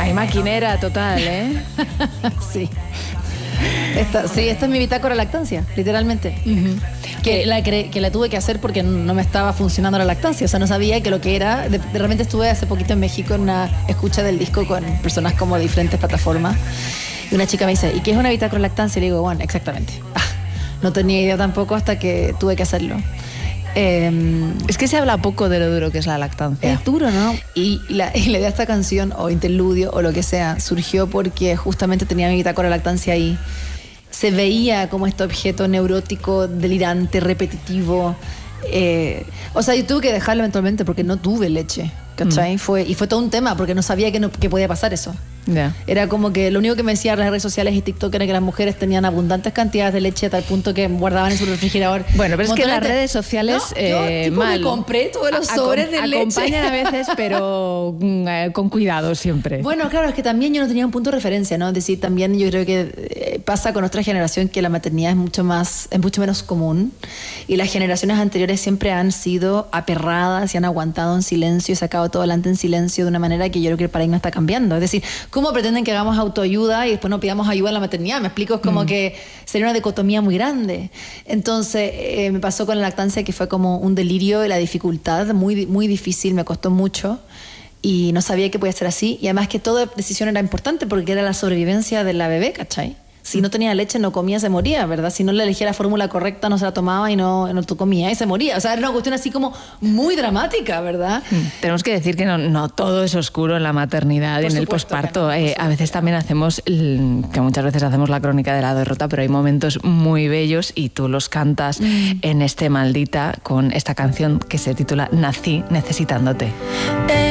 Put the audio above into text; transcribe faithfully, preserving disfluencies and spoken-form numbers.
Ay, maquinera total, ¿eh? Sí. Esta, sí, esta es mi bitácora lactancia, literalmente. Uh-huh. Que, la, que, que la tuve que hacer porque no me estaba funcionando la lactancia. O sea, no sabía que lo que era. De, de repente estuve hace poquito en México en una escucha del disco con personas como de diferentes plataformas. Y una chica me dice, ¿y qué es una bitácora lactancia? Y le digo, bueno, exactamente. Ah, no tenía idea tampoco hasta que tuve que hacerlo. Eh, es que se habla poco de lo duro que es la lactancia. Es duro, ¿no? Y, y, la, y la idea de esta canción, o interludio, o lo que sea, surgió porque justamente tenía mi bitácora lactancia ahí. Se veía como este objeto neurótico, delirante, repetitivo. Eh, o sea, yo tuve que dejarlo eventualmente porque no tuve leche, ¿cachai? Mm. Fue, y fue todo un tema porque no sabía que, no, que podía pasar eso. Yeah. Era como que lo único que me decían las redes sociales y TikTok era que las mujeres tenían abundantes cantidades de leche a tal punto que guardaban en su refrigerador. Bueno, pero es que las redes sociales no, eh, yo, tipo, mal. me compré todos los sobres de leche. Acompañan a veces, pero eh, con cuidado siempre. Bueno, claro, es que también yo no tenía un punto de referencia, ¿no? Es decir, también yo creo que eh, pasa con nuestra generación que la maternidad es mucho más, es mucho menos común y las generaciones anteriores siempre han sido aperradas y han aguantado en silencio y sacado todo adelante en silencio de una manera que yo creo que el paradigma está cambiando. Es decir, ¿cómo pretenden que hagamos autoayuda y después no pidamos ayuda en la maternidad? Me explico, es como mm. que sería una dicotomía muy grande. Entonces eh, me pasó con la lactancia que fue como un delirio y la dificultad, muy, muy difícil, me costó mucho y no sabía que podía ser así y además que toda decisión era importante porque era la sobrevivencia de la bebé, ¿cachai? Si no tenía leche no comía, se moría, ¿verdad? Si no le elegía la fórmula correcta no se la tomaba y no, no comía y se moría. O sea, era una cuestión así como muy dramática, ¿verdad? Mm. Tenemos que decir que no, no todo es oscuro en la maternidad y en el posparto. No, eh, a veces también hacemos, que muchas veces hacemos la crónica de la derrota, pero hay momentos muy bellos y tú los cantas mm. en este Maldita con esta canción que se titula Nací necesitándote. Eh.